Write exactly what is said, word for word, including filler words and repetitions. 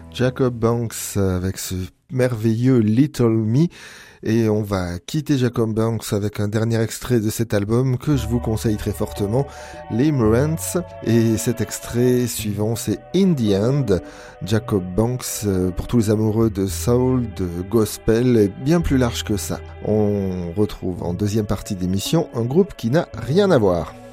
Jacob Banks avec ce merveilleux Little Me. Et on va quitter Jacob Banks avec un dernier extrait de cet album que je vous conseille très fortement, les Morants. Et cet extrait suivant, c'est In the End. Jacob Banks, pour tous les amoureux de soul, de gospel, est bien plus large que ça. On retrouve en deuxième partie d'émission un groupe qui n'a rien à voir.